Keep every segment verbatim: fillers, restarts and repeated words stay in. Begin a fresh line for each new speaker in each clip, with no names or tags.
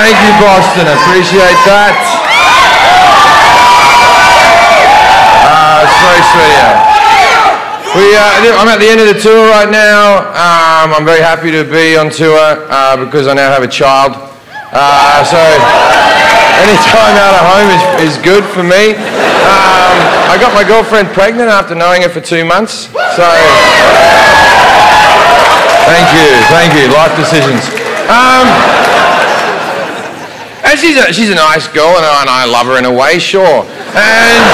Thank you, Boston. I appreciate that. Uh, it's very sweet. Yeah. We, uh, I'm at the end of the tour right now. Um, I'm very happy to be on tour uh, because I now have a child. Uh, so any time out of home is, is good for me. Um, I got my girlfriend pregnant after knowing her for two months. So thank you, thank you. Life decisions. Um, and she's a, she's a nice girl, and I, and I love her in a way, sure. And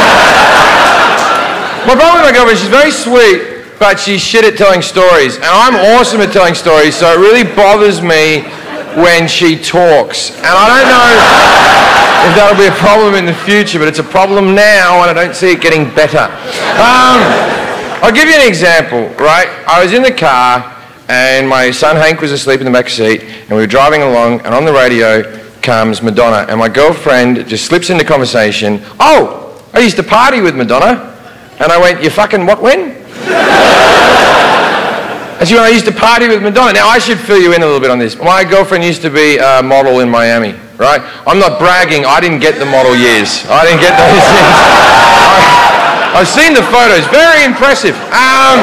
my problem with my girlfriend, she's very sweet, but she's shit at telling stories. And I'm awesome at telling stories, so it really bothers me when she talks. And I don't know if that'll be a problem in the future, but it's a problem now, and I don't see it getting better. Um, I'll give you an example, right? I was in the car, and my son Hank was asleep in the back seat, and we were driving along, and on the radio comes Madonna, and my girlfriend just slips into conversation. Oh, I used to party with Madonna. And I went, you fucking what, when? And she went, I used to party with Madonna. Now, I should fill you in a little bit on this. My girlfriend used to be a model in Miami, right? I'm not bragging. I didn't get the model years. I didn't get those years. I, I've seen the photos. Very impressive. Um,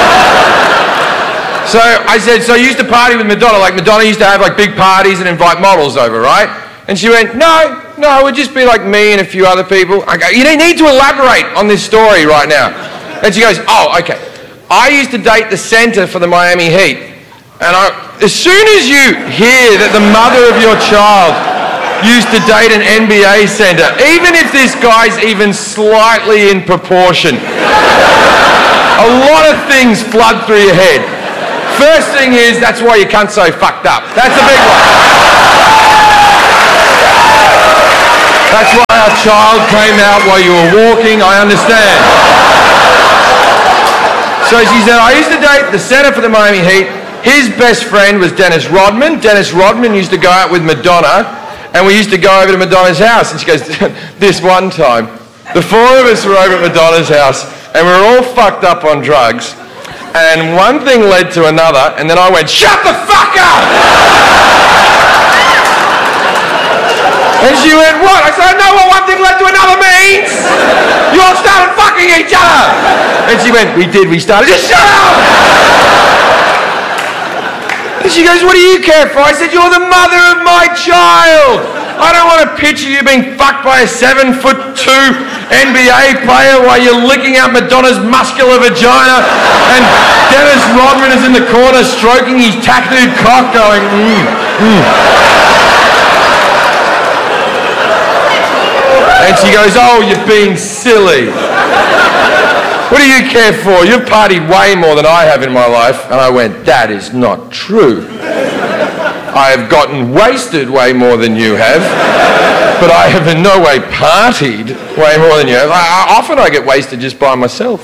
so I said, so you used to party with Madonna. Like Madonna used to have like big parties and invite models over, right? And she went, no, no, it would just be like me and a few other people. I go, you don't need to elaborate on this story right now. And she goes, oh, okay. I used to date the center for the Miami Heat. And I, as soon as you hear that the mother of your child used to date an N B A center, even if this guy's even slightly in proportion, a lot of things flood through your head. First thing is, that's why your cunt's so fucked up. That's a big one. That's why our child came out while you were walking, I understand. So she said, I used to date the center for the Miami Heat. His best friend was Dennis Rodman. Dennis Rodman used to go out with Madonna, and we used to go over to Madonna's house. And she goes, this one time, the four of us were over at Madonna's house, and we were all fucked up on drugs. And one thing led to another, and then I went, shut the fuck up! And she went, what? I said, I know what one thing led to another means. You all started fucking each other. And she went, we did, we started. Just shut up! And she goes, what do you care for? I said, you're the mother of my child. I don't want to picture you being fucked by a seven foot two N B A player while you're licking out Madonna's muscular vagina and Dennis Rodman is in the corner stroking his tattooed cock going, mm, mm. And she goes, oh, you're being silly. What do you care for? You've partied way more than I have in my life. And I went, that is not true. I have gotten wasted way more than you have, but I have in no way partied way more than you have. I, I, often I get wasted just by myself.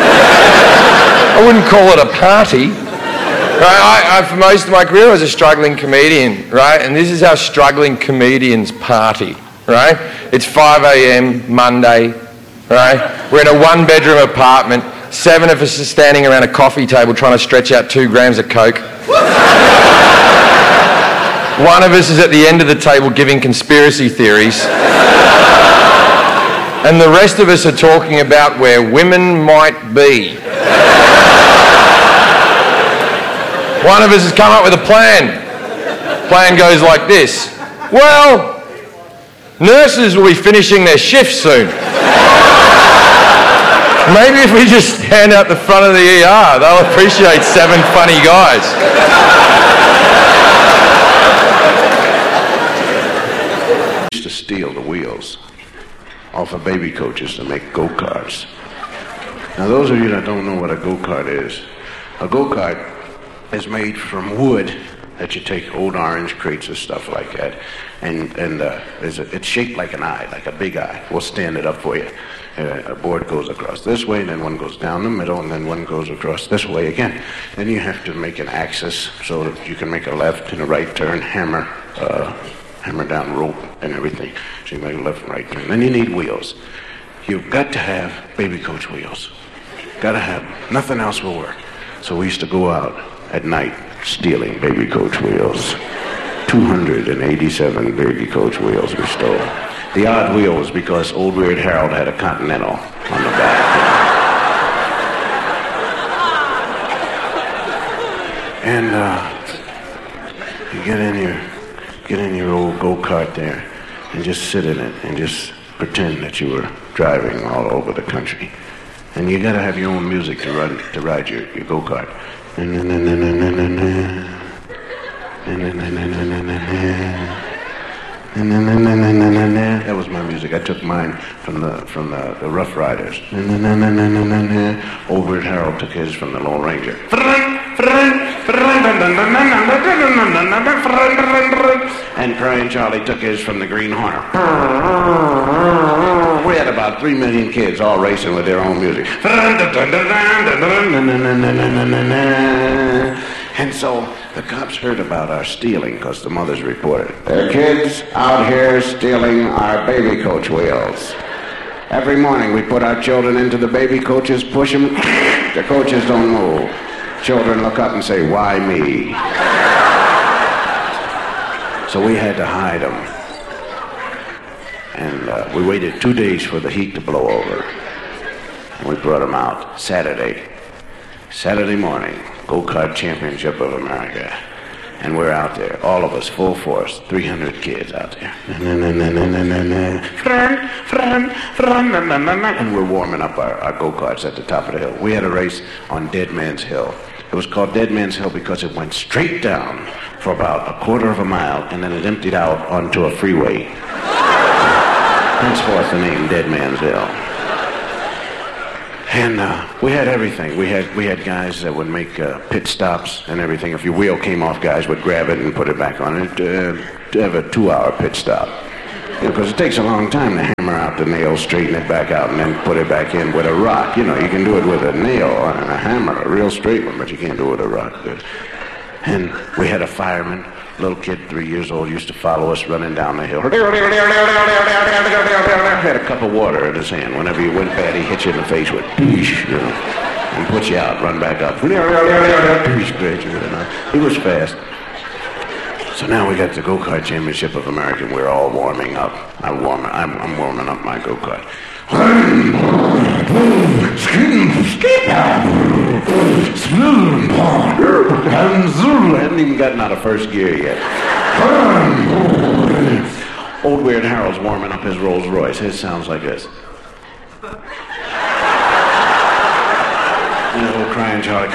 I wouldn't call it a party. Right? I, I, for most of my career, I was a struggling comedian, right? And this is how struggling comedians party. Right? It's five a.m. Monday, right? We're in a one-bedroom apartment. Seven of us are standing around a coffee table trying to stretch out two grams of coke. One of us is at the end of the table giving conspiracy theories. And the rest of us are talking about where women might be. One of us has come up with a plan. Plan goes like this. Well, nurses will be finishing their shift soon. Maybe if we just stand out the front of the E R, they'll appreciate seven funny guys.
Used to steal the wheels off of baby coaches to make go-karts. Now those of you that don't know what a go-kart is, a go-kart is made from wood that you take old orange crates and stuff like that, and and uh, it's, a, it's shaped like an eye, like a big eye. We'll stand it up for you. Uh, a board goes across this way, and then one goes down the middle, and then one goes across this way again. Then you have to make an axis so that you can make a left and a right turn, hammer, uh, hammer down rope and everything. So you make a left and right turn. Then you need wheels. You've got to have baby coach wheels. Got to have, nothing else will work. So we used to go out at night stealing baby coach wheels. two hundred eighty-seven Baby Coach wheels we stole. The odd wheel was because Old Weird Harold had a Continental on the back. And uh, you get in your get in your old go-kart there and just sit in it and just pretend that you were driving all over the country. And you gotta have your own music to run to ride your, your go-kart. That was my music. I took mine from the from the, the Rough Riders. Old Weird Harold took his from the Lone Ranger. And Crying Charlie took his from the Green Hornet. We had about three million kids all racing with their own music. And so the cops heard about our stealing because the mothers reported. There are kids out here stealing our Baby Coach wheels. Every morning we put our children into the baby coaches, push them, the coaches don't move. Children look up and say, why me? So we had to hide them. And uh, we waited two days for the heat to blow over. And we brought them out Saturday. Saturday morning, Go-Kart Championship of America. And we're out there, all of us, full force, three hundred kids out there. And we're warming up our, our go-karts at the top of the hill. We had a race on Dead Man's Hill. It was called Dead Man's Hill because it went straight down for about a quarter of a mile, and then it emptied out onto a freeway. Henceforth the name Dead Man's Hill. And uh, we had everything. We had we had guys that would make uh, pit stops and everything. If your wheel came off, guys would grab it and put it back on it uh, to have a two-hour pit stop. Because you know, it takes a long time to hammer out the nail, straighten it back out, and then put it back in with a rock. You know, you can do it with a nail and a hammer, a real straight one, but you can't do it with a rock. And we had a fireman, little kid, three years old, used to follow us running down the hill. Had a cup of water in his hand. Whenever you went bad, he hit you in the face with, you know, and put you out, run back up. He was fast. So now we got the Go-Kart Championship of America, and we're all warming up. I'm warming, I'm, I'm warming up my go-kart. I hadn't even gotten out of first gear yet. Old Weird Harold's warming up his Rolls Royce. His sounds like this. And the old Crying Charlie.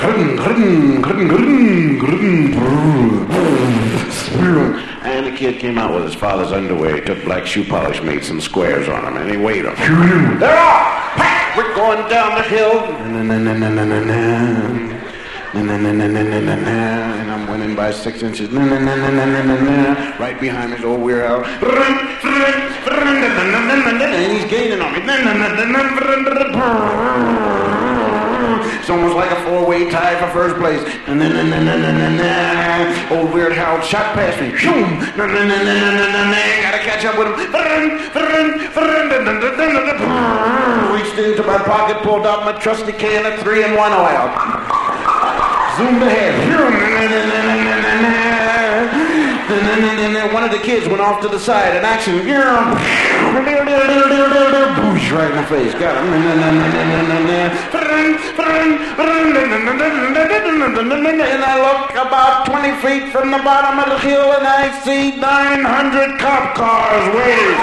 And the kid came out with his father's underwear. He took black shoe polish, made some squares on them, and he weighed them. They're off! We're going down the hill. And I'm winning by six inches. Right behind me is Old Weird Harold. And he's gaining on me. It's almost like a four-way tie for first place. Old Weird Harold shot past me. Gotta catch up with him. Reached into my pocket, pulled out my trusty can of three in one oil. Zoomed ahead. One of the kids went off to the side in action. Boosh, right in the face. Got him. And I look about twenty feet from the bottom of the hill and I see nine hundred cop cars waiting.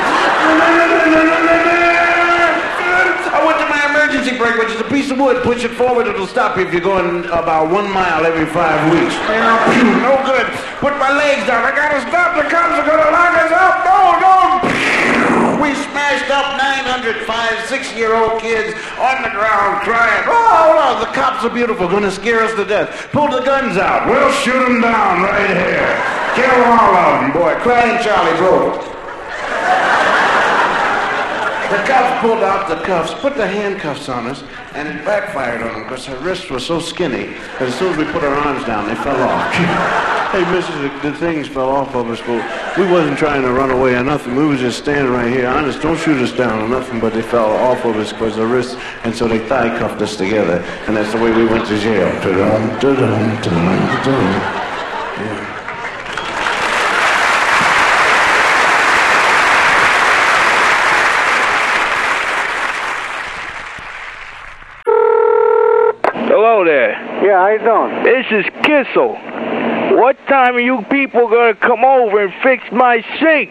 I went to my emergency brake, which is a piece of wood. Push it forward, it'll stop you if you're going about one mile every five weeks. No good. Put my legs down. I gotta stop. The cops are gonna lock us up. No, no. We smashed up nine hundred five, six-year-old kids on the ground crying. Oh, the cops are beautiful, gonna scare us to death. Pull the guns out. We'll shoot them down right here. Kill all of them, boy. Crying Charlie broke. The cops pulled out the cuffs, put the handcuffs on us, and it backfired on them because her wrists were so skinny that as soon as we put our arms down, they fell off. Hey, missus, the, the things fell off of us, but we wasn't trying to run away or nothing. We was just standing right here. Honest, don't shoot us down or nothing, but they fell off of us because the wrists, and so they thigh cuffed us together, and that's the way we went to jail. Ta-dum, ta-dum, ta-dum, ta-dum. Yeah.
Hello there.
Yeah, how you doing?
This is Kissel. What time are you people gonna come over and fix my sink?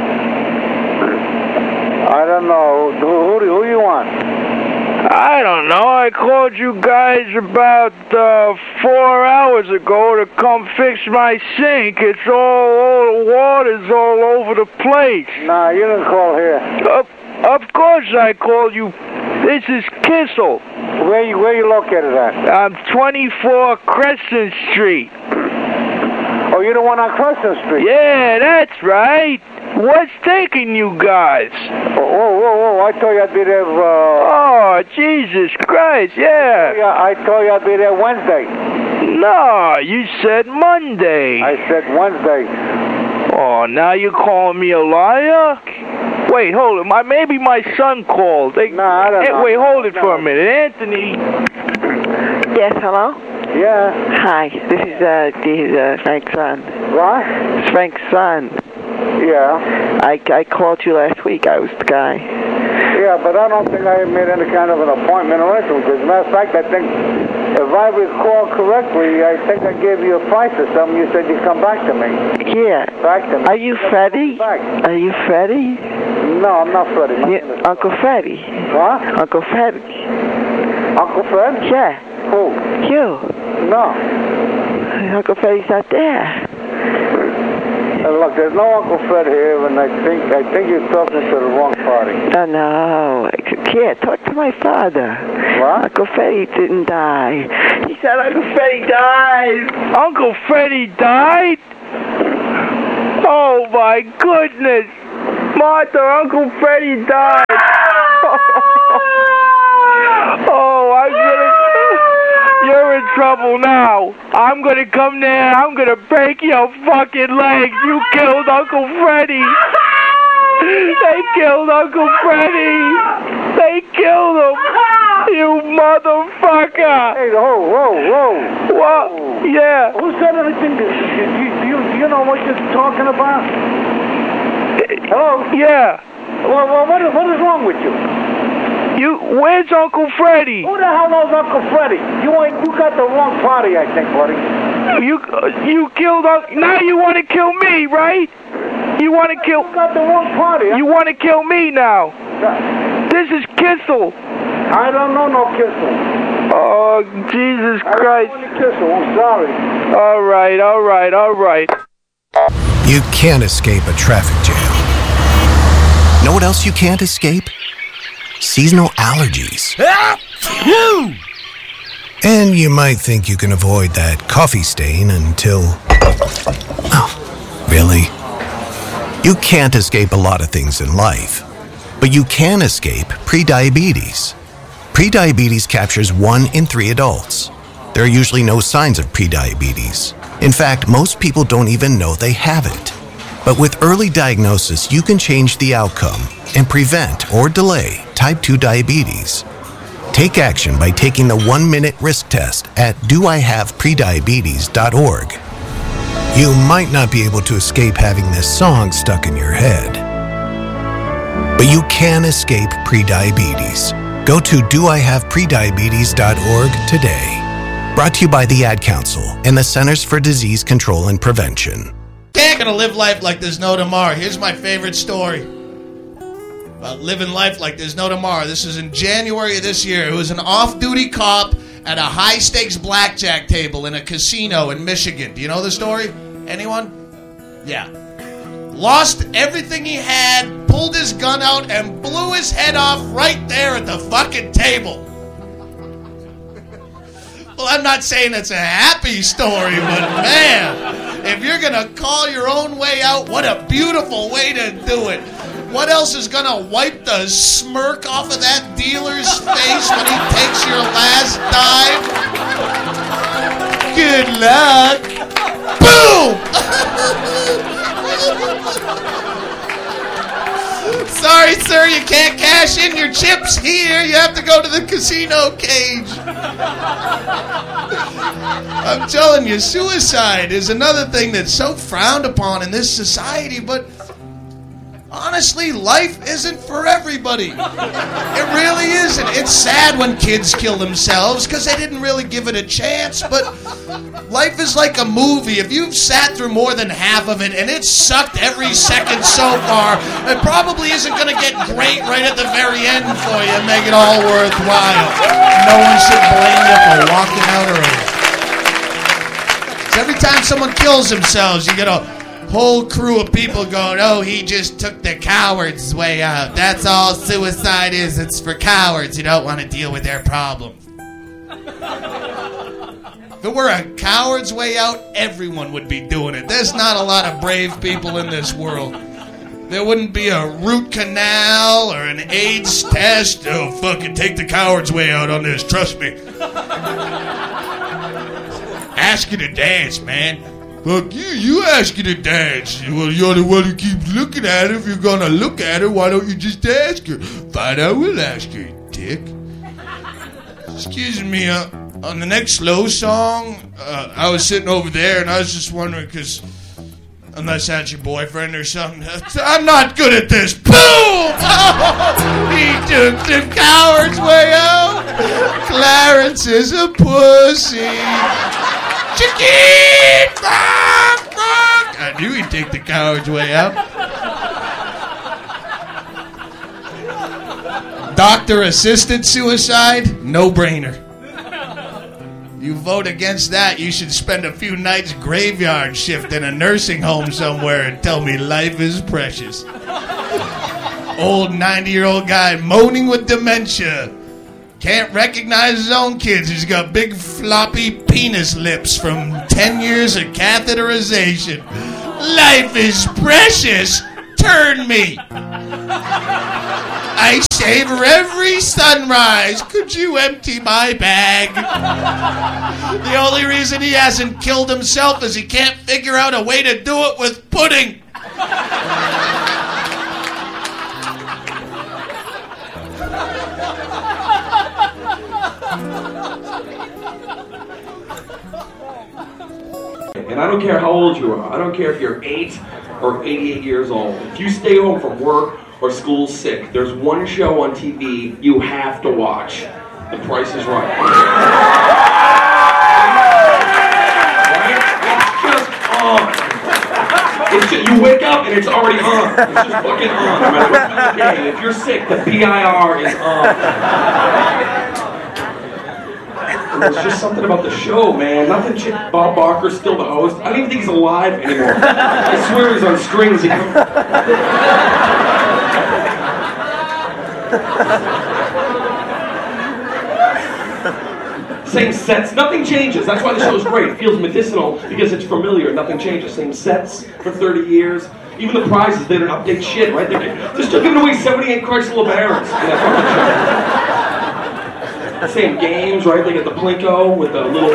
I don't know. Who, who, do- who you want?
I don't know. I called you guys about uh, four hours ago to come fix my sink. It's all, all the water's all over the place.
Nah, you didn't call here.
Of, of course I called you. This is Kissel.
Where you where you located at?
I'm twenty-four Crescent Street.
Oh, you're the one on Crescent Street?
Yeah, that's right. What's taking you guys?
Oh, whoa, whoa, whoa. I told you I'd be there, uh...
Oh, Jesus Christ, yeah.
Yeah, I told you I'd be there Wednesday.
No, you said Monday.
I said Wednesday.
Oh, now you're calling me a liar? Wait, hold it. My, maybe my son called. They,
Nah, I don't
hey,
know.
Wait, hold it
No.
for a minute. Anthony.
Yes, hello?
Yeah.
Hi, this is, uh, this is, uh, Frank's son.
What?
It's Frank's son.
Yeah.
I, I called you last week. I was the guy.
Yeah, but I don't think I made any kind of an appointment or anything. As a matter of fact, I think, if I recall correctly, I think I gave you a price or something. You said you'd come back to me.
Yeah.
Back to me.
Are you Freddie?
Back.
Are you Freddie?
No, I'm not Freddie. My
Yeah,
name is-
Uncle Freddie.
What?
Uncle Freddie.
Uncle Fred?
Yeah.
Who?
You.
No.
Uncle Freddie's not there.
Uh, look, there's no Uncle Fred here, and I think I think you're talking to the wrong party.
Oh, no. Yeah, talk to my father.
What?
Uncle Freddie didn't die. He said Uncle Freddie died.
Uncle Freddie died? Oh, my goodness. Martha, Uncle Freddie died. Oh, I'm gonna... You're in trouble now. I'm gonna come there. I'm gonna break your fucking legs. You killed Uncle Freddie. They killed Uncle Freddie. They killed him. You motherfucker.
Hey, whoa, whoa, whoa.
What? Yeah.
Who said anything? Do, do, do, you, do you know what you're talking about? Hello?
Yeah.
Well, well what, is, what is wrong with you?
You. Where's Uncle Freddie?
Who the hell knows Uncle Freddie? You ain't, you got the wrong party, I think, buddy.
You. Uh, you killed Uncle. Now you want to kill me, right? You want to kill.
You got the wrong party.
You want to kill me now? This is Kissel.
I don't know no Kissel.
Oh, Jesus
I
Christ.
don't know any Kissel. I'm sorry.
All right, all right, all right.
You can't escape a traffic jam. Know what else you can't escape? Seasonal allergies. And you might think you can avoid that coffee stain until... Oh, really? You can't escape a lot of things in life, but you can escape prediabetes. Prediabetes captures one in three adults. There are usually no signs of prediabetes. In fact, most people don't even know they have it. But with early diagnosis, you can change the outcome and prevent or delay type two diabetes. Take action by taking the one-minute risk test at do I have prediabetes dot org. You might not be able to escape having this song stuck in your head, but you can escape prediabetes. Go to do I have prediabetes dot org today. Brought to you by the Ad Council and the Centers for Disease Control and Prevention.
Can't gonna live life like there's no tomorrow. Here's my favorite story about living life like there's no tomorrow. This is in January of this year. It was an off-duty cop at a high-stakes blackjack table in a casino in Michigan. Do you know the story? Anyone? Yeah. Lost everything he had, pulled his gun out, and blew his head off right there at the fucking table. Well, I'm not saying it's a happy story, but man, if you're going to call your own way out, what a beautiful way to do it. What else is going to wipe the smirk off of that dealer's face when he takes your last dime? Good luck. Boom! Sorry, sir, you can't cash in your chips here. You have to go to the casino cage. I'm telling you, suicide is another thing that's so frowned upon in this society, but honestly, life isn't for everybody. It really isn't. It's sad when kids kill themselves because they didn't really give it a chance, but life is like a movie. If you've sat through more than half of it and it's sucked every second so far, it probably isn't going to get great right at the very end for you and make it all worthwhile. No one should blame you for walking out early. So every time someone kills themselves, you get a whole crew of people going, oh, he just took the coward's way out. That's all suicide is. It's for cowards who don't want to deal with their problems. If it were a coward's way out, everyone would be doing it. There's not a lot of brave people in this world. There wouldn't be a root canal or an AIDS test. Oh, fucking take the coward's way out on this. Trust me. Ask you to dance, man. Fuck you, you ask her to dance. Well, you're the one who keeps looking at her. If you're gonna look at her, why don't you just ask her? Fine, I will ask her, dick. Excuse me, uh, on the next slow song, uh, I was sitting over there and I was just wondering, because unless that's your boyfriend or something, I'm not good at this. Boom! Oh, he took the coward's way out. Clarence is a pussy. Chicken! I knew he'd take the coward's way out. Doctor-assisted suicide? No-brainer. You vote against that, you should spend a few nights graveyard shift in a nursing home somewhere and tell me life is precious. Old ninety-year-old guy moaning with dementia. Can't recognize his own kids. He's got big floppy penis lips from ten years of catheterization. Life is precious. Turn me. I savor every sunrise. Could you empty my bag? The only reason he hasn't killed himself is he can't figure out a way to do it with pudding.
And I don't care how old you are. I don't care if you're eight or eighty-eight years old. If you stay home from work or school sick, there's one show on T V you have to watch. The Price is Right. Right? It's just on. It's just, you wake up and it's already on. It's just fucking on. No matter what time of day. If you're sick, the P I R is on. There's just something about the show, man. Nothing. Ch- Bob Barker's still the host. I don't even think he's alive anymore. I swear he's on strings. He Same sets, nothing changes. That's why the show's great. It feels medicinal because it's familiar. Nothing changes. Same sets for thirty years. Even the prizes, they don't update shit, right? They're, they're still giving away seventy-eight Chrysler LeBarons. Same games, right? They get the Plinko with the little... They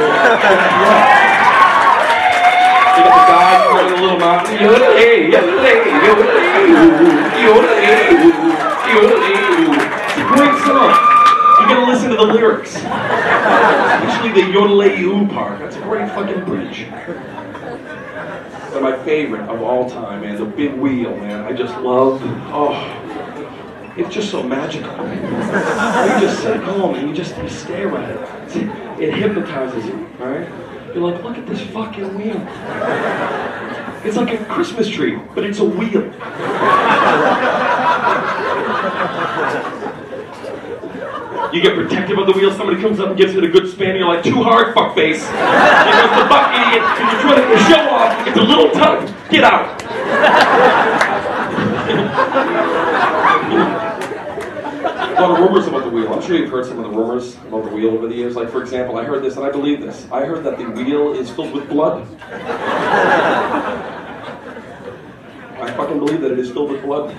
got the guy throwing the little mountain. Yodelay, yodelay, yodelay, yodelay, yodelay. It's a great song. You gotta listen to the lyrics. Especially the yodelay-oo part. That's a great fucking bridge. They're my favorite of all time, man. The Big Wheel, man. I just love... Oh... It's just so magical. You just sit home and you just you stare at it. It hypnotizes you, right? You're like, look at this fucking wheel. It's like a Christmas tree, but it's a wheel. You get protective of the wheel, somebody comes up and gives it a good spin, and you're like, too hard, fuckface. Here goes the fuck idiot, and you're trying to show off, it's a little tug, get out. A lot of rumors about the wheel. I'm sure you've heard some of the rumors about the wheel over the years. Like, for example, I heard this, and I believe this. I heard that the wheel is filled with blood. I fucking believe that it is filled with blood.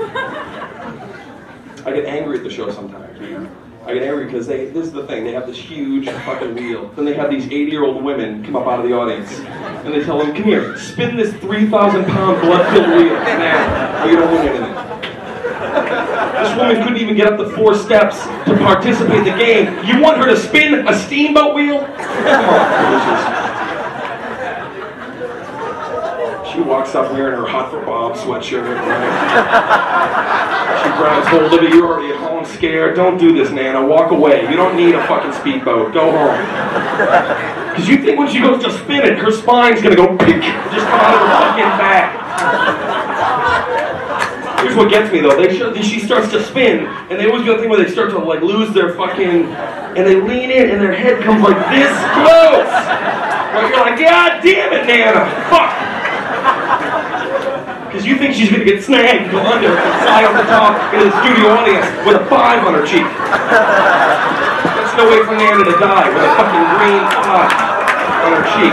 I get angry at the show sometimes. I get angry because they, this is the thing, they have this huge fucking wheel. Then they have these eighty-year-old women come up out of the audience, and they tell them, come here, spin this three thousand pound blood-filled wheel. Now, you don't win anything. This woman couldn't even get up the four steps to participate in the game. You want her to spin a steamboat wheel? Come on, delicious. She walks walks up wearing her Hut for Bob sweatshirt. Right? She grabs hold of it. You're already at home scared. Don't do this, Nana. Walk away. You don't need a fucking speedboat. Go home. Because you think when she goes to spin it, her spine's going to go pick, just come out of her fucking back. Here's what gets me though. They show, she starts to spin, and they always do that thing where they start to like lose their fucking, and they lean in, and their head comes like this close. Right? You're like, God damn it, Nana, fuck. Because you think she's gonna get snagged, go under, and fly off the top into the studio audience with a five on her cheek. That's no way for Nana to die with a fucking green five on her cheek.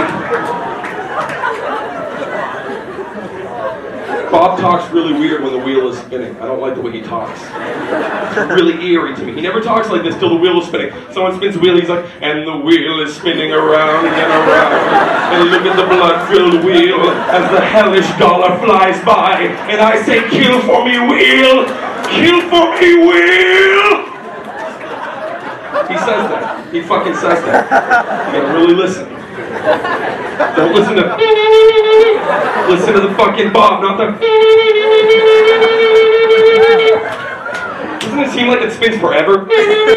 Bob talks really weird when the wheel is spinning. I don't like the way he talks. It's really eerie to me. He never talks like this till the wheel is spinning. Someone spins the wheel, he's like, and the wheel is spinning around and around. And look at the blood-filled wheel as the hellish dollar flies by. And I say, kill for me, wheel! Kill for me, wheel! He says that. He fucking says that. You gotta really listen. Don't listen to... Listen to the fucking Bob, not the... Doesn't it seem like it spins forever?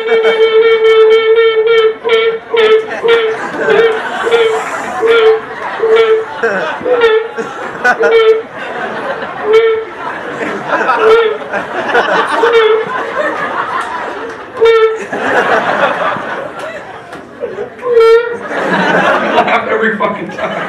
Laugh every fucking time.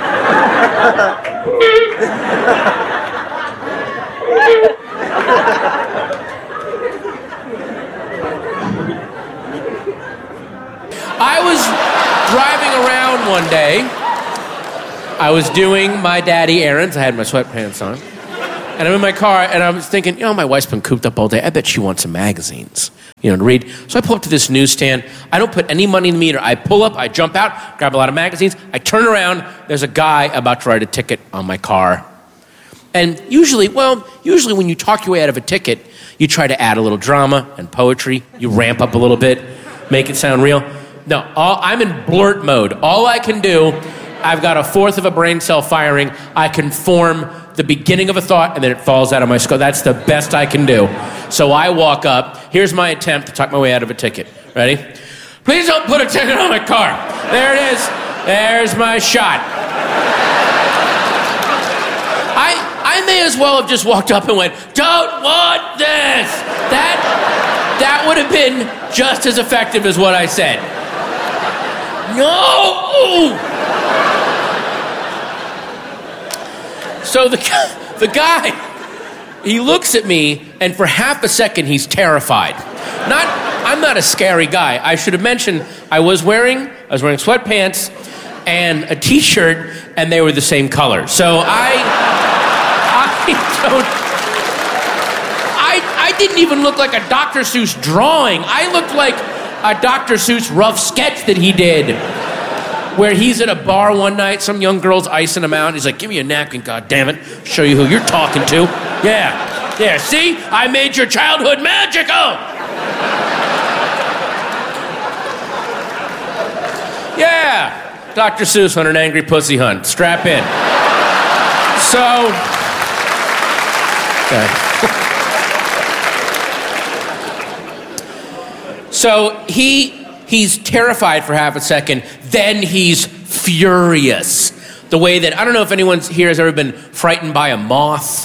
I was driving around one day. I was doing my daddy errands. I had my sweatpants on. And I'm in my car, and I was thinking, you know, my wife's been cooped up all day. I bet she wants some magazines, you know, to read. So I pull up to this newsstand. I don't put any money in the meter. I pull up, I jump out, grab a lot of magazines. I turn around. There's a guy about to write a ticket on my car. And usually, well, usually when you talk your way out of a ticket, you try to add a little drama and poetry. You ramp up a little bit, make it sound real. No, all, I'm in blurt mode. All I can do, I've got a fourth of a brain cell firing. I can form the beginning of a thought, and then it falls out of my skull. That's the best I can do. So I walk up. Here's my attempt to talk my way out of a ticket. Ready? Please don't put a ticket on my car. There it is. There's my shot. I I may as well have just walked up and went, don't want this. That, that would have been just as effective as what I said. No! So the, the guy, he looks at me, and for half a second, he's terrified. Not, I'm not a scary guy. I should have mentioned I was wearing, I was wearing sweatpants and a t-shirt, and they were the same color. So I, I don't, I, I didn't even look like a Doctor Seuss drawing. I looked like a Doctor Seuss rough sketch that he did, where he's at a bar one night, some young girl's icing him out. He's like, give me a napkin, goddammit. Show you who you're talking to. Yeah, yeah, see? I made your childhood magical. Yeah, Doctor Seuss on an angry pussy hunt. Strap in. So, okay. So he... He's terrified for half a second, then he's furious. The way that, I don't know if anyone here has ever been frightened by a moth.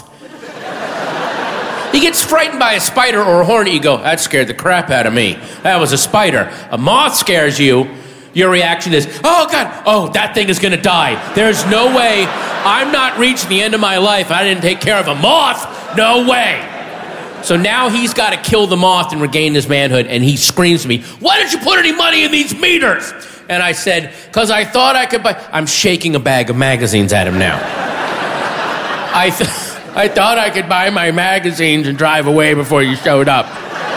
He gets frightened by a spider or a hornet, you go, that scared the crap out of me. That was a spider. A moth scares you, your reaction is, oh God, oh, that thing is gonna die. There's no way, I'm not reaching the end of my life, I didn't take care of a moth, no way. So now he's got to kill the moth and regain his manhood, and he screams to me, why didn't you put any money in these meters? And I said, because I thought I could buy... I'm shaking a bag of magazines at him now. I, th- I thought I could buy my magazines and drive away before you showed up.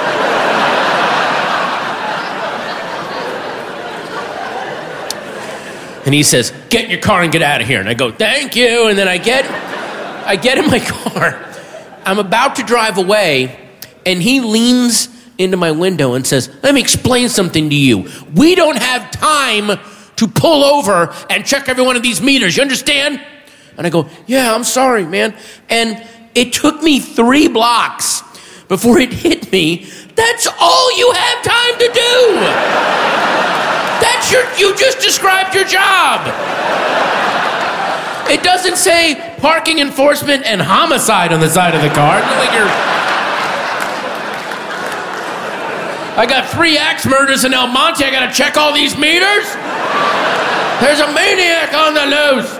And he says, get in your car and get out of here. And I go, thank you. And then I get, I get in my car. I'm about to drive away, and he leans into my window and says, let me explain something to you. We don't have time to pull over and check every one of these meters, you understand? And I go, yeah, I'm sorry, man. And it took me three blocks before it hit me. That's all you have time to do. That's your, you just described your job. It doesn't say parking enforcement and homicide on the side of the car. It's like you're... I got three axe murders in El Monte. I gotta check all these meters. There's a maniac on the loose.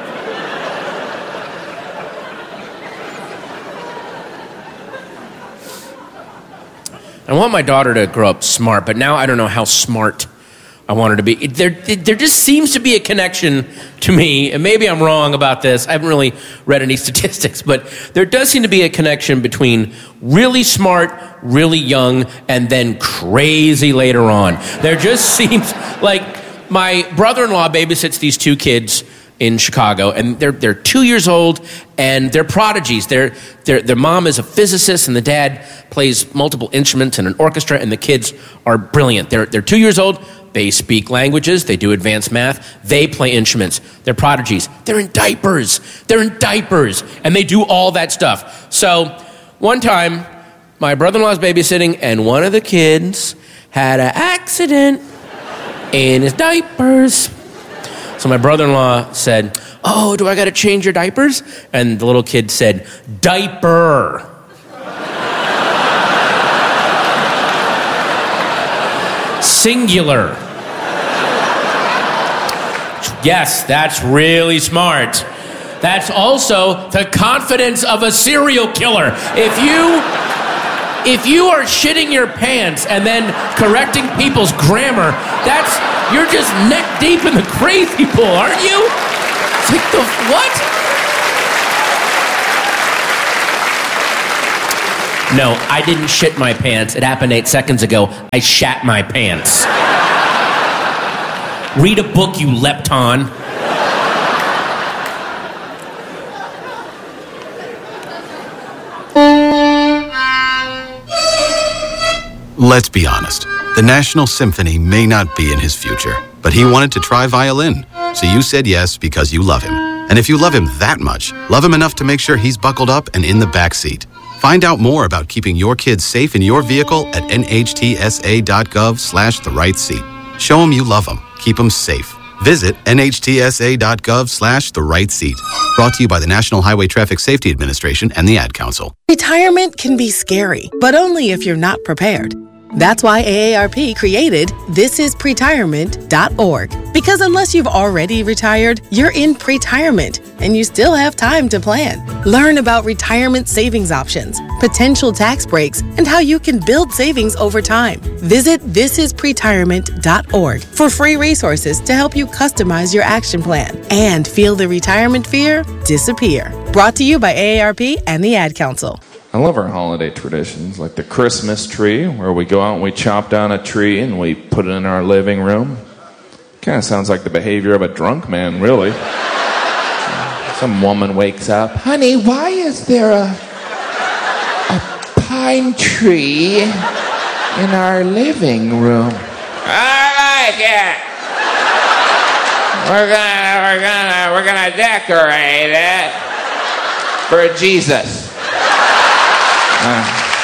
I want my daughter to grow up smart, but now I don't know how smart I want her to be. It, there, it, there just seems to be a connection to me, and maybe I'm wrong about this. I haven't really read any statistics, but there does seem to be a connection between really smart, really young, and then crazy later on. There just seems like my brother-in-law babysits these two kids in Chicago, and they're they're two years old, and they're prodigies. They're, they're, their mom is a physicist, and the dad plays multiple instruments in an orchestra, and the kids are brilliant. They're they're two years old. They speak languages. They do advanced math. They play instruments. They're prodigies. They're in diapers. They're in diapers, and they do all that stuff. So one time, my brother-in-law was babysitting, and one of the kids had an accident in his diapers. So my brother-in-law said, oh, do I got to change your diapers? And the little kid said, diaper. Singular. Yes, that's really smart. That's also the confidence of a serial killer. If you... If you are shitting your pants and then correcting people's grammar, that's, you're just neck deep in the crazy pool, aren't you? It's like the, what? No, I didn't shit my pants. It happened eight seconds ago. I shat my pants. Read a book, you lepton.
Let's be honest. The National Symphony may not be in his future, but he wanted to try violin. So you said yes because you love him. And if you love him that much, love him enough to make sure he's buckled up and in the back seat. Find out more about keeping your kids safe in your vehicle at nhtsa.gov slash the right seat. Show him you love him. Keep him safe. Visit nhtsa.gov slash the right seat. Brought to you by the National Highway Traffic Safety Administration and the Ad Council.
Retirement can be scary, but only if you're not prepared. That's why A A R P created this is pretirement dot org. Because unless you've already retired, you're in pretirement, and you still have time to plan. Learn about retirement savings options, potential tax breaks, and how you can build savings over time. Visit this is pretirement dot org for free resources to help you customize your action plan and feel the retirement fear disappear. Brought to you by A A R P and the Ad Council.
I love our holiday traditions, like the Christmas tree, where we go out and we chop down a tree and we put it in our living room. Kind of sounds like the behavior of a drunk man, really. Some woman wakes up, honey, why is there a, a pine tree in our living room?
I like it. We're gonna, we're gonna, we're gonna decorate it
For Jesus. Uh, uh.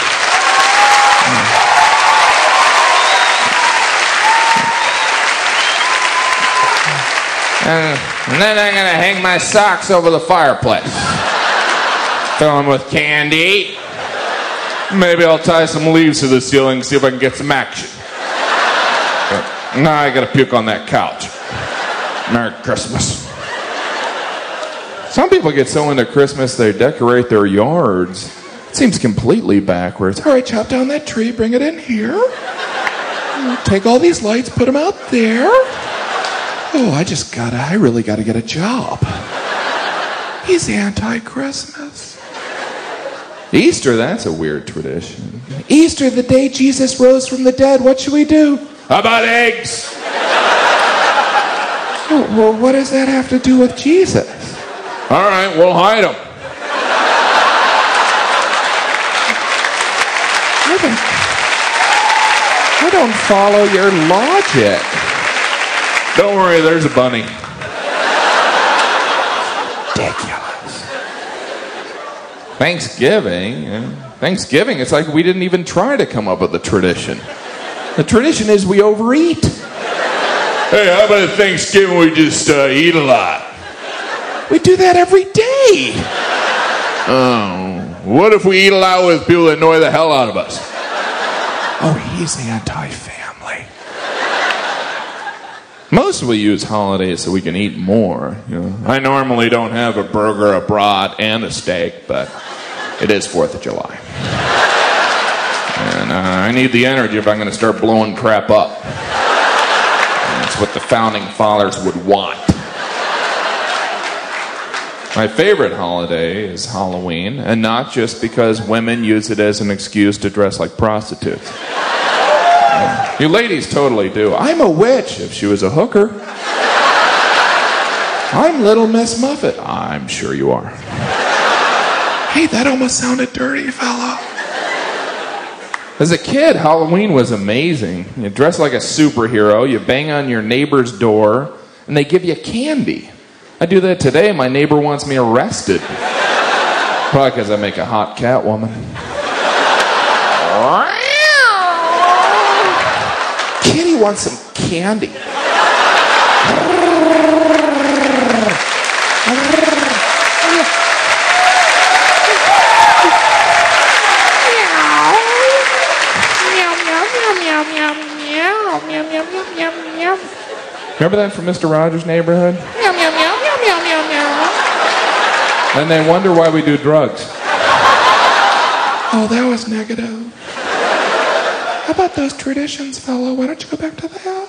And, and then I'm gonna hang my socks over the fireplace. Fill them with candy. Maybe I'll tie some leaves to the ceiling and see if I can get some action. But now I gotta puke on that couch. Merry Christmas. Some people get so into Christmas they decorate their yards. It seems completely backwards. All right, chop down that tree, bring it in here. Take all these lights, put them out there. Oh, I just gotta, I really gotta get a job. He's anti-Christmas. Easter, that's a weird tradition. Easter, the day Jesus rose from the dead, what should we do? How about eggs? Oh, well, what does that have to do with Jesus? All right, we'll hide them. I don't, I don't follow your logic. Don't worry, there's a bunny. Ridiculous. Thanksgiving? Yeah. Thanksgiving, it's like we didn't even try to come up with a tradition. The tradition is we overeat. Hey, how about at Thanksgiving we just uh, eat a lot? We do that every day. Oh, what if we eat a lot with people that annoy the hell out of us? Oh, he's anti-family. Most we use holidays so we can eat more. You know, I normally don't have a burger, a brat, and a steak, but it is fourth of July. And uh, I need the energy if I'm going to start blowing crap up. And that's what the founding fathers would want. My favorite holiday is Halloween, and not just because women use it as an excuse to dress like prostitutes. You ladies totally do. I'm a witch if she was a hooker. I'm Little Miss Muffet. I'm sure you are. Hey, that almost sounded dirty, fella. As a kid, Halloween was amazing. You dress like a superhero, you bang on your neighbor's door, and they give you candy. I do that today. My neighbor wants me arrested. Probably because I make a hot cat woman. Kitty wants some candy. Remember that from Mister Rogers' Neighborhood? Then they wonder why we do drugs. Oh, that was negative. How about those traditions, fella? Why don't you go back to that?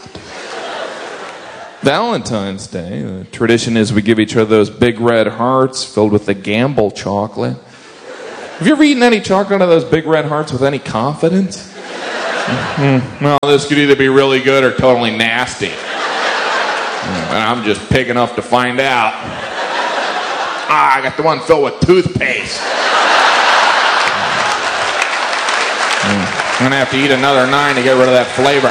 Valentine's Day, the tradition is we give each other those big red hearts filled with the Gamble chocolate. Have you ever eaten any chocolate out of those big red hearts with any confidence? Mm-hmm. Well, this could either be really good or totally nasty. And I'm just pig enough to find out. Ah, I got the one filled with toothpaste. I'm gonna have to eat another nine to get rid of that flavor.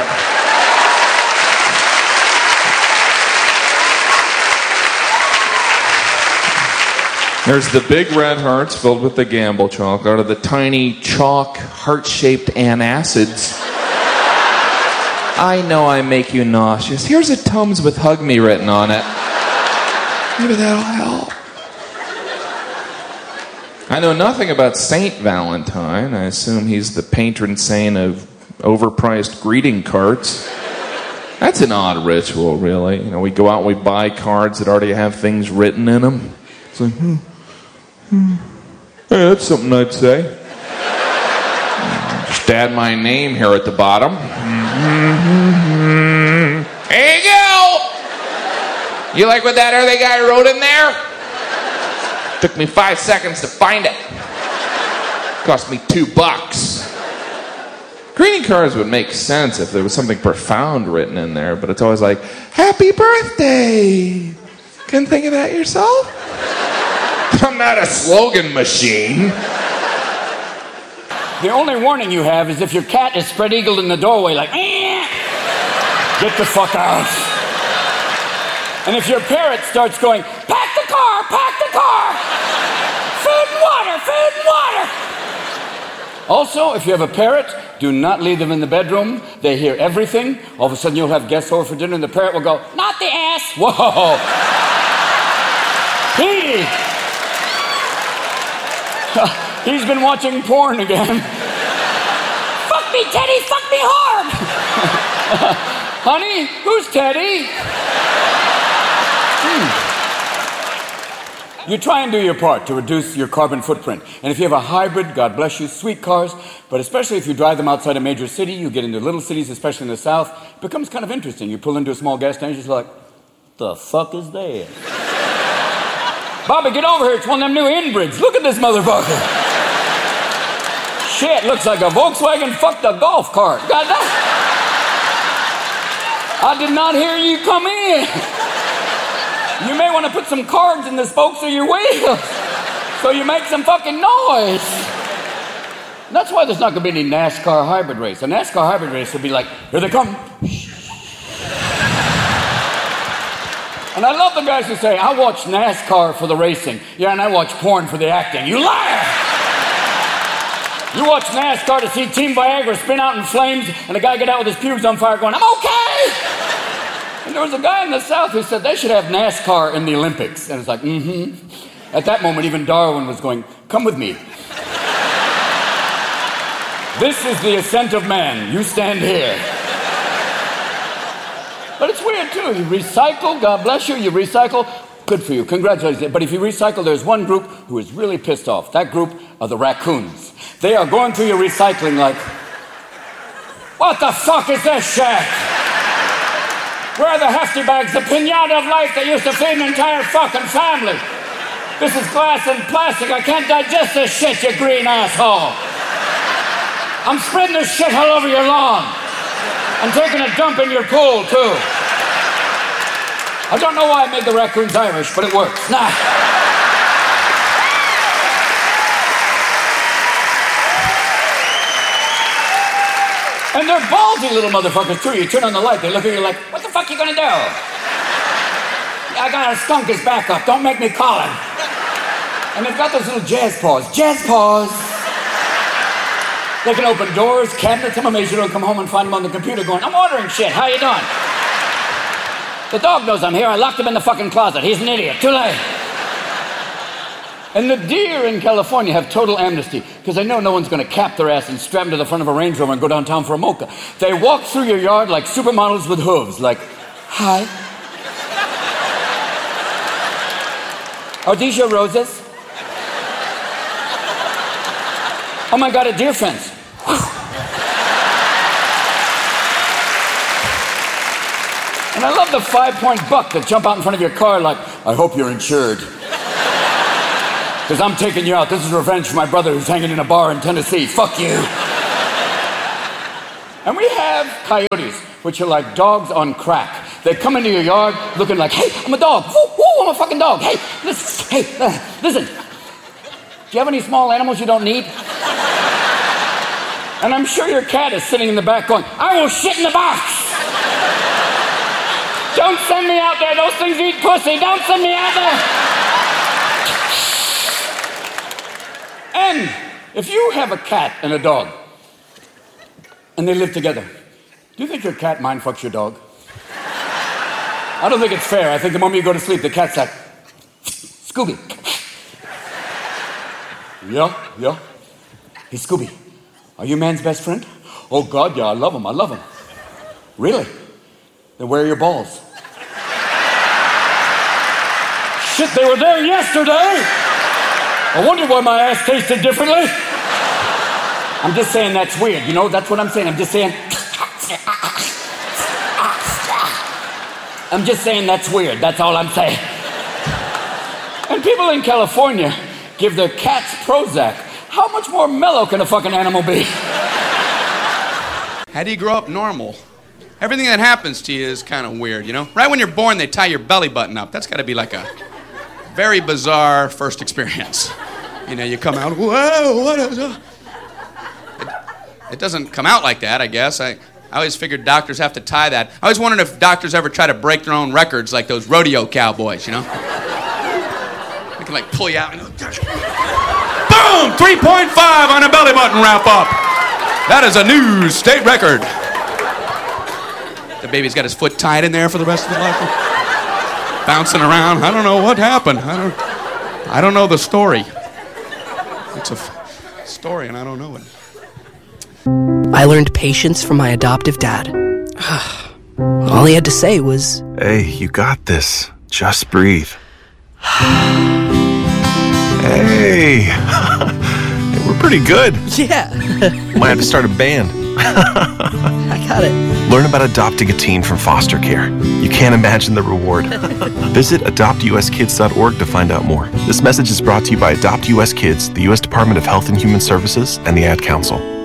There's the big red hearts filled with the Gamble chocolate, or the tiny chalk heart-shaped antacids. I know I make you nauseous. Here's a Tums with Hug Me written on it. Maybe that'll help. I know nothing about Saint Valentine. I assume he's the patron saint of overpriced greeting cards. That's an odd ritual, really. You know, we go out and we buy cards that already have things written in them. It's like, hmm, hmm. Hey, that's something I'd say. Just add my name here at the bottom. Here you go! You like what that other guy wrote in there? Took me five seconds to find it. Cost me two bucks. Greeting cards would make sense if there was something profound written in there, but it's always like, happy birthday! Couldn't think of that yourself? I'm not a slogan machine.
The only warning you have is if your cat is spread-eagled in the doorway like, eh, get the fuck out. And if your parrot starts going, pack the car, pack the car, food and water, food and water. Also, if you have a parrot, do not leave them in the bedroom. They hear everything. All of a sudden you'll have guests over for dinner and the parrot will go, not the ass. Whoa. He. He's been watching porn again. Fuck me, Teddy, fuck me hard. Honey, who's Teddy? Hmm. You try and do your part to reduce your carbon footprint. And if you have a hybrid, God bless you, sweet cars, but especially if you drive them outside a major city, you get into little cities, especially in the South, it becomes kind of interesting. You pull into a small gas station, you're just like, the fuck is that? Bobby, get over here. It's one of them new inbrids. Look at this motherfucker. Shit, looks like a Volkswagen fucked a golf cart. God damn. I did not hear you come in. You may want to put some cards in the spokes of your wheels so you make some fucking noise. That's why there's not going to be any NASCAR hybrid race. A NASCAR hybrid race would be like, here they come. And I love the guys who say, I watch NASCAR for the racing. Yeah, and I watch porn for the acting. You liar! You watch NASCAR to see Team Viagra spin out in flames and a guy get out with his pubes on fire going, I'm okay! And there was a guy in the South who said they should have NASCAR in the Olympics. And it's like, mm-hmm. At that moment, even Darwin was going, come with me. This is the ascent of man. You stand here. But it's weird, too. You recycle, God bless you, you recycle. Good for you, congratulations. But if you recycle, there's one group who is really pissed off. That group are the raccoons. They are going through your recycling like, what the fuck is this shit? Where are the hefty bags, the pinata of life that used to feed an entire fucking family? This is glass and plastic. I can't digest this shit, you green asshole. I'm spreading this shit all over your lawn. I'm taking a dump in your pool, too. I don't know why I made the raccoons Irish, but it works. Nah. And they're ballsy little motherfuckers, too. You turn on the light, they look at you like, what the fuck you gonna do? I got a skunk as backup. Don't make me call him. And they've got those little jazz paws. Jazz paws. They can open doors, cabinets. I'm amazed you don't come home and find them on the computer going, I'm ordering shit. How you doing? The dog knows I'm here. I locked him in the fucking closet. He's an idiot. Too late. And the deer in California have total amnesty because they know no one's going to cap their ass and strap them to the front of a Range Rover and go downtown for a mocha. They walk through your yard like supermodels with hooves, like, hi. Are these your roses? Oh my God, a deer fence. And I love the five-point buck that jump out in front of your car like, I hope you're insured. Because I'm taking you out. This is revenge for my brother who's hanging in a bar in Tennessee. Fuck you. And we have coyotes, which are like dogs on crack. They come into your yard looking like, hey, I'm a dog. Woo, woo, I'm a fucking dog. Hey, listen, hey, uh, listen. Do you have any small animals you don't need? And I'm sure your cat is sitting in the back going, I will shit in the box. Don't send me out there. Those things eat pussy. Don't send me out there. And if you have a cat and a dog, and they live together, do you think your cat mind fucks your dog? I don't think it's fair. I think the moment you go to sleep, the cat's like, Scooby. Yeah, yeah. Hey, Scooby, are you man's best friend? Oh, God, yeah, I love him. I love him. Really? Then where are your balls? Shit, they were there yesterday. I wonder why my ass tasted differently. I'm just saying that's weird, you know? That's what I'm saying. I'm just saying... I'm just saying that's weird. That's all I'm saying. And people in California give their cats Prozac. How much more mellow can a fucking animal be?
How do you grow up normal? Everything that happens to you is kind of weird, you know? Right when you're born, they tie your belly button up. That's got to be like a very bizarre first experience. You know, you come out, whoa, what is that? It, it doesn't come out like that, I guess. I, I always figured doctors have to tie that. I always wondered if doctors ever try to break their own records like those rodeo cowboys, you know? They can, like, pull you out and go, boom! three point five on a belly button wrap-up. That is a new state record. The baby's got his foot tied in there for the rest of his life. Bouncing around. I don't know what happened. I don't, I don't know the story. It's a f- story and I don't know it.
I learned patience from my adoptive dad. All he had to say was,
hey, you got this. Just breathe. Hey. We're pretty good.
Yeah.
Might have to start a band.
I got it.
Learn about adopting a teen from foster care. You can't imagine the reward. Visit adopt u s kids dot org to find out more. This message is brought to you by Adopt U S Kids, the U S Department of Health and Human Services, and the Ad Council.